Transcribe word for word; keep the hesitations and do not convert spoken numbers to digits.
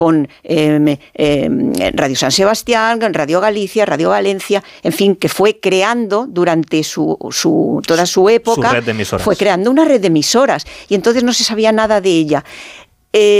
con eh, eh, Radio San Sebastián, Radio Galicia, Radio Valencia, en fin, que fue creando durante su, su toda su época, su red de emisoras. Fue creando una red de emisoras y entonces no se sabía nada de ella.